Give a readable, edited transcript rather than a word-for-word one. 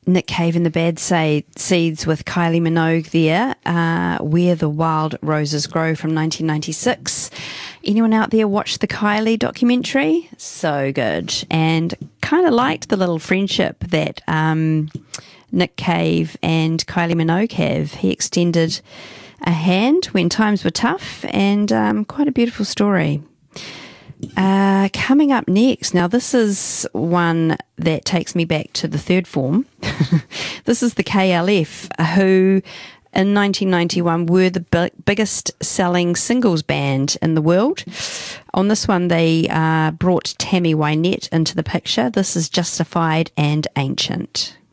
Nick Cave and the Bad Seeds with Kylie Minogue there, Where the Wild Roses Grow from 1996. Anyone out there watch the Kylie documentary? So good. And kind of liked the little friendship that Nick Cave and Kylie Minogue have. He extended a hand when times were tough, and quite a beautiful story. Coming up next, now this is one that takes me back to the third form. This is the KLF, who in 1991 were the biggest selling singles band in the world. On this one, they brought Tammy Wynette into the picture. This is Justified and Ancient.